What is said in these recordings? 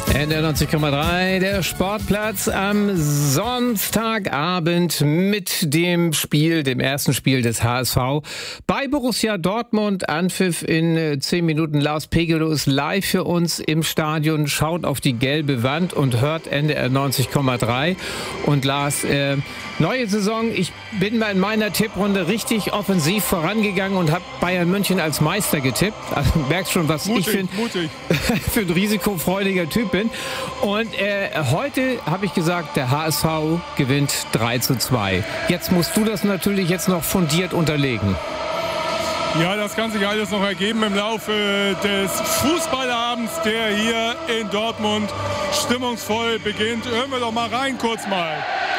NDR 90,3, der Sportplatz am Sonntagabend mit dem ersten Spiel des HSV bei Borussia Dortmund. Anpfiff in 10 Minuten. Lars Pegelow ist live für uns im Stadion, schaut auf die gelbe Wand und hört NDR 90,3. Und Lars, neue Saison. Ich bin mal in meiner Tipprunde richtig offensiv vorangegangen und habe Bayern München als Meister getippt. Also merkst schon, was ich für ein risikofreudiger Typ bin. Und heute habe ich gesagt, der HSV gewinnt 3:2. Jetzt musst du das natürlich jetzt noch fundiert unterlegen. Ja, das kann sich alles noch ergeben im Laufe des Fußballabends, der hier in Dortmund stimmungsvoll beginnt. Hören wir doch mal rein kurz mal.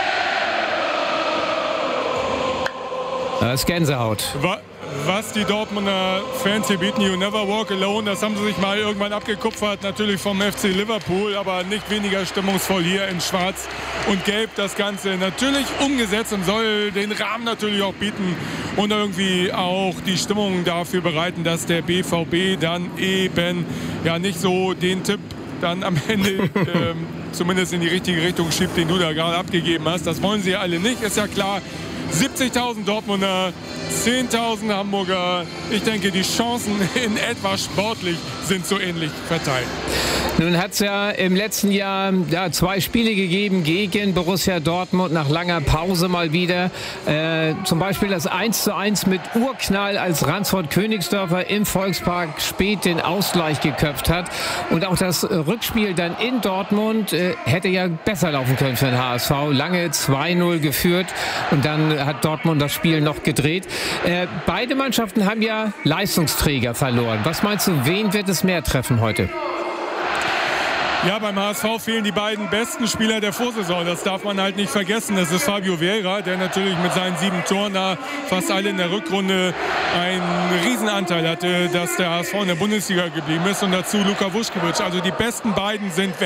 Das ist Gänsehaut. Was die Dortmunder Fans hier bieten, You Never Walk Alone, das haben sie sich mal irgendwann abgekupfert, natürlich vom FC Liverpool, aber nicht weniger stimmungsvoll hier in Schwarz und Gelb das Ganze natürlich umgesetzt und soll den Rahmen natürlich auch bieten und irgendwie auch die Stimmung dafür bereiten, dass der BVB dann eben ja nicht so den Tipp dann am Ende zumindest in die richtige Richtung schiebt, den du da gerade abgegeben hast. Das wollen sie alle nicht, ist ja klar. 70.000 Dortmunder, 10.000 Hamburger. Ich denke, die Chancen in etwa sportlich sind so ähnlich verteilt. Nun hat es ja im letzten Jahr 2 Spiele gegeben gegen Borussia Dortmund nach langer Pause mal wieder. Zum Beispiel das 1:1 mit Urknall, als Ransford Königsdörfer im Volkspark spät den Ausgleich geköpft hat. Und auch das Rückspiel dann in Dortmund hätte ja besser laufen können für den HSV. Lange 2:0 geführt und dann hat Dortmund das Spiel noch gedreht. Beide Mannschaften haben ja Leistungsträger verloren. Was meinst du, wen wird es mehr treffen heute? Ja, beim HSV fehlen die beiden besten Spieler der Vorsaison. Das darf man halt nicht vergessen. Das ist Fabio Vieira, der natürlich mit seinen 7 Toren da fast alle in der Rückrunde einen Riesenanteil hatte, dass der HSV in der Bundesliga geblieben ist. Und dazu Luka Vuskovic. Also die besten beiden sind weg.